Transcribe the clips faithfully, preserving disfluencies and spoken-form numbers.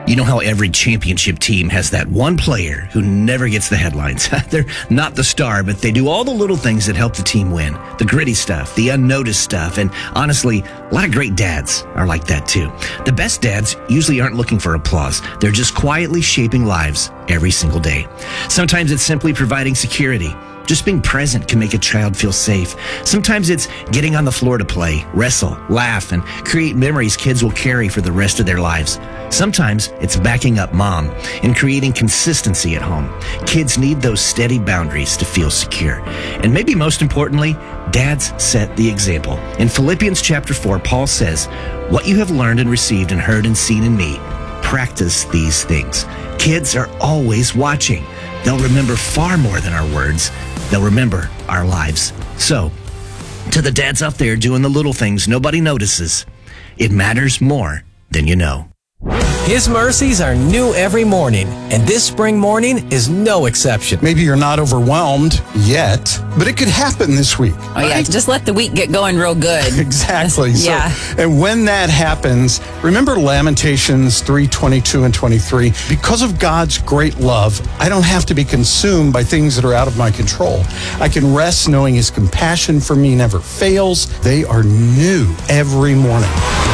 You know how every championship team has that one player who never gets the headlines. They're not the star, but they do all the little things that help the team win. The gritty stuff, the unnoticed stuff, and honestly, a lot of great dads are like that too. The best dads usually aren't looking for applause. They're just quietly shaping lives every single day. Sometimes it's simply providing security. Just being present can make a child feel safe. Sometimes it's getting on the floor to play, wrestle, laugh, and create memories kids will carry for the rest of their lives. Sometimes it's backing up mom and creating consistency at home. Kids need those steady boundaries to feel secure. And maybe most importantly, dads set the example. In Philippians chapter four, Paul says, "What you have learned and received and heard and seen in me, practice these things." Kids are always watching. They'll remember far more than our words. They'll remember our lives. So, to the dads out there doing the little things nobody notices, it matters more than you know. His mercies are new every morning, and this spring morning is no exception. Maybe you're not overwhelmed yet, but it could happen this week. Oh, yeah. Right? Just let the week get going real good. Exactly. Yeah. So, and when that happens, remember Lamentations three twenty-two and twenty-three. Because of God's great love, I don't have to be consumed by things that are out of my control. I can rest knowing His compassion for me never fails. They are new every morning.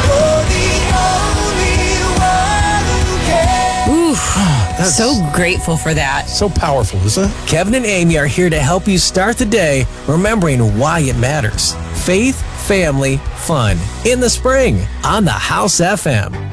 That's so grateful for that. So powerful, isn't it? Kevin and Amy are here to help you start the day remembering why it matters. Faith, family, fun in the spring on the House F M.